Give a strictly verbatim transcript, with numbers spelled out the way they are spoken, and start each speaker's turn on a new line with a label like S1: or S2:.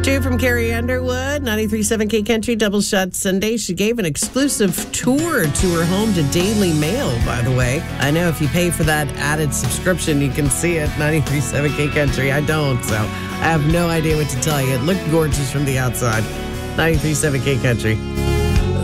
S1: Two from Carrie Underwood, ninety-three point seven K Country Double Shot Sunday. She gave an exclusive tour to her home to Daily Mail, by the way. I know if you pay for that added subscription, you can see it, ninety-three point seven K Country. I don't, so I have no idea what to tell you. It looked gorgeous from the outside. ninety-three point seven K Country.